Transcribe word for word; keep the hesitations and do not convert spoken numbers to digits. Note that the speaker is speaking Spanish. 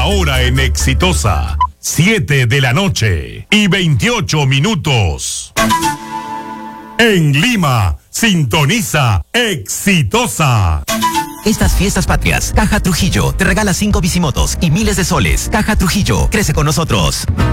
La hora en Exitosa, siete de la noche y veintiocho minutos. En Lima, sintoniza Exitosa. Estas fiestas patrias, Caja Trujillo te regala cinco bicimotos y miles de soles. Caja Trujillo, crece con nosotros.